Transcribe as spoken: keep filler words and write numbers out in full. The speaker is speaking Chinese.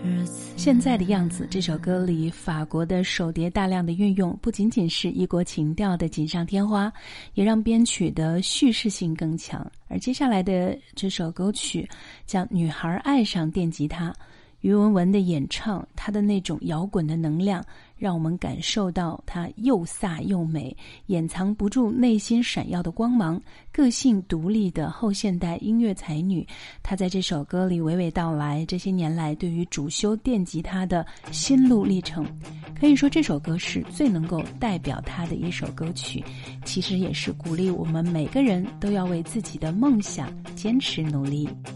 现在的样子这首歌里，法国的手碟大量的运用，不仅仅是异国情调的锦上添花，也让编曲的叙事性更强。而接下来的这首歌曲叫《女孩爱上电吉他》，于文文的演唱，她的那种摇滚的能量，让我们感受到她又飒又美，掩藏不住内心闪耀的光芒，个性独立的后现代音乐才女。她在这首歌里娓娓道来这些年来对于主修电吉他的心路历程。可以说这首歌是最能够代表她的一首歌曲，其实也是鼓励我们每个人都要为自己的梦想坚持努力。